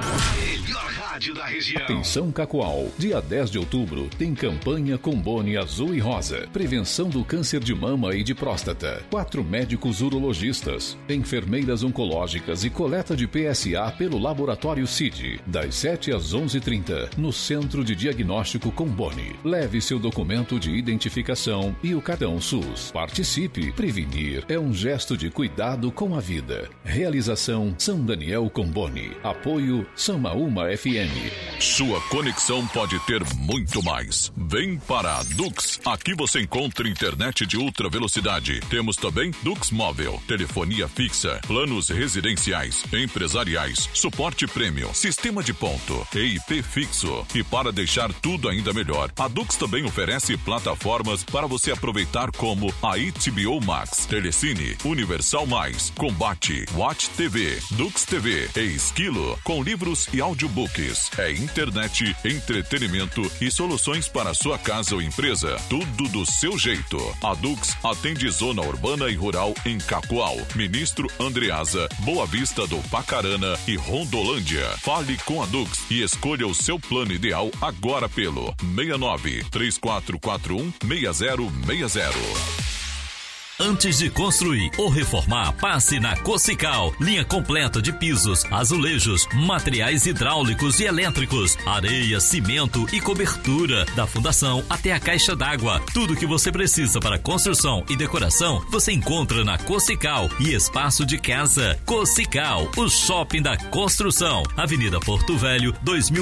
Da região. Atenção Cacoal, dia 10 de outubro tem campanha Combone Azul e Rosa, prevenção do câncer de mama e de próstata, 4 médicos urologistas, enfermeiras oncológicas e coleta de PSA pelo laboratório CID, das 7 às 11h30, no Centro de Diagnóstico Combone. Leve seu documento de identificação e o cartão SUS. Participe, prevenir é um gesto de cuidado com a vida. Realização São Daniel Combone, apoio Samaúma FM. Sua conexão pode ter muito mais. Vem para a Dux. Aqui você encontra internet de ultra velocidade. Temos também Dux Móvel, telefonia fixa, planos residenciais, empresariais, suporte premium, sistema de ponto, EIP fixo. E para deixar tudo ainda melhor, a Dux também oferece plataformas para você aproveitar como a HBO Max, Telecine, Universal Mais, Combate, Watch TV, Dux TV e Esquilo, com livros e audiobooks. É internet, entretenimento e soluções para sua casa ou empresa. Tudo do seu jeito. A Dux atende zona urbana e rural em Cacoal, Ministro Andreasa, Boa Vista do Pacarana e Rondolândia. Fale com a Dux e escolha o seu plano ideal agora pelo 69 3441 6060. Antes de construir ou reformar, passe na Cocical. Linha completa de pisos, azulejos, materiais hidráulicos e elétricos, areia, cimento e cobertura, da fundação até a caixa d'água. Tudo que você precisa para construção e decoração, você encontra na Cocical e espaço de casa. Cocical, o shopping da construção. Avenida Porto Velho,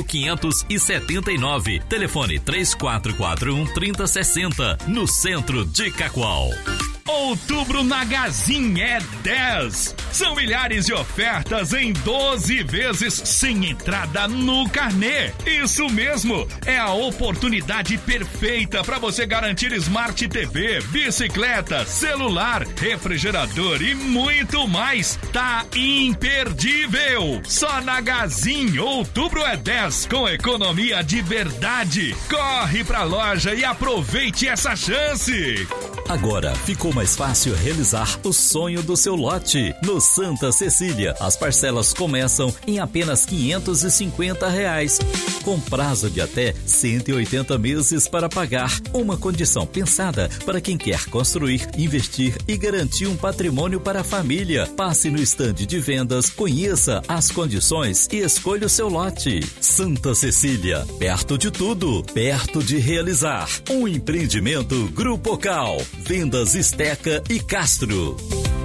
2579. Telefone 3441-3060, no centro de Cacoal. Outubro na Gazin é 10. São milhares de ofertas em 12 vezes sem entrada no carnê. Isso mesmo, é a oportunidade perfeita para você garantir Smart TV, bicicleta, celular, refrigerador e muito mais. Tá imperdível. Só na Gazin, outubro é 10, com economia de verdade. Corre pra loja e aproveite essa chance. Agora ficou mais fácil realizar o sonho do seu lote. No Santa Cecília, as parcelas começam em apenas R$550, com prazo de até 180 meses para pagar. Uma condição pensada para quem quer construir, investir e garantir um patrimônio para a família. Passe no estande de vendas, conheça as condições e escolha o seu lote. Santa Cecília, perto de tudo, perto de realizar. Um empreendimento Grupo Cal. Vendas Esteca e Castro.